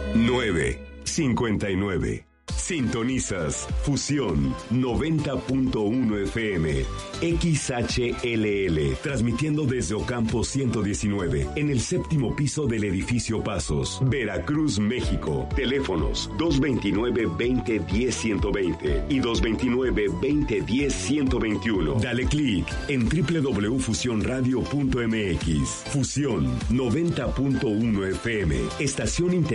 9:59. Sintonizas Fusión 90.1 FM, XHLL, transmitiendo desde Ocampo 119, en el séptimo piso del edificio Pasos, Veracruz, México. Teléfonos 229-2010-120 y 229-2010-121. Dale clic en www.fusionradio.mx. Fusión 90.1 FM, estación